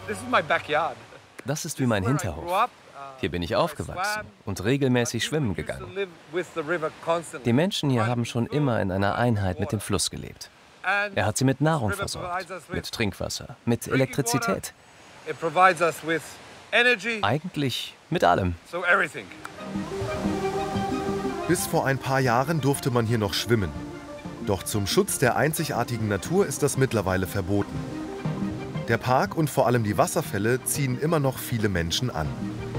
Das ist wie mein Hinterhof. Hier bin ich aufgewachsen und regelmäßig schwimmen gegangen. Die Menschen hier haben schon immer in einer Einheit mit dem Fluss gelebt. Er hat sie mit Nahrung versorgt, mit Trinkwasser, mit Elektrizität. Eigentlich mit allem. Bis vor ein paar Jahren durfte man hier noch schwimmen. Doch zum Schutz der einzigartigen Natur ist das mittlerweile verboten. Der Park und vor allem die Wasserfälle ziehen immer noch viele Menschen an.